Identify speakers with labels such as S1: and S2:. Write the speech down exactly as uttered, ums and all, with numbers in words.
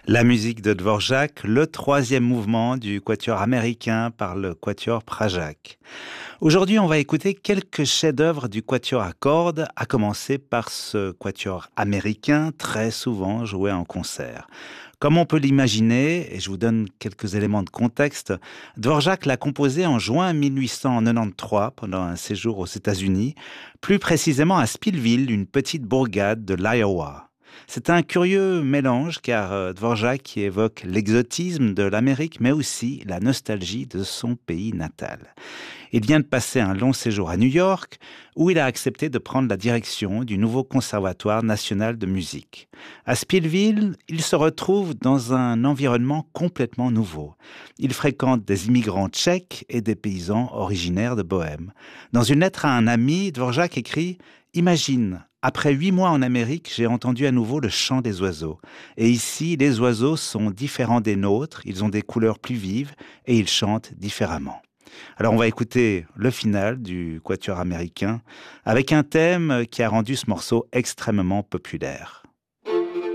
S1: La musique de Dvorak, le troisième mouvement du quatuor américain par le quatuor Prajak. Aujourd'hui, on va écouter quelques chefs-d'œuvre du quatuor à cordes, à commencer par ce quatuor américain très souvent joué en concert. Comme on peut l'imaginer, et je vous donne quelques éléments de contexte, Dvorak l'a composé en juin mille huit cent quatre-vingt-treize pendant un séjour aux États-Unis, plus précisément à Spillville, une petite bourgade de l'Iowa. C'est un curieux mélange car euh, Dvorak évoque l'exotisme de l'Amérique mais aussi la nostalgie de son pays natal. Il vient de passer un long séjour à New York où il a accepté de prendre la direction du nouveau Conservatoire national de musique. À Spillville, il se retrouve dans un environnement complètement nouveau. Il fréquente des immigrants tchèques et des paysans originaires de Bohême. Dans une lettre à un ami, Dvorak écrit « Imagine, après huit mois en Amérique, j'ai entendu à nouveau le chant des oiseaux. Et ici, les oiseaux sont différents des nôtres, ils ont des couleurs plus vives et ils chantent différemment. » Alors on va écouter le final du quatuor américain avec un thème qui a rendu ce morceau extrêmement populaire.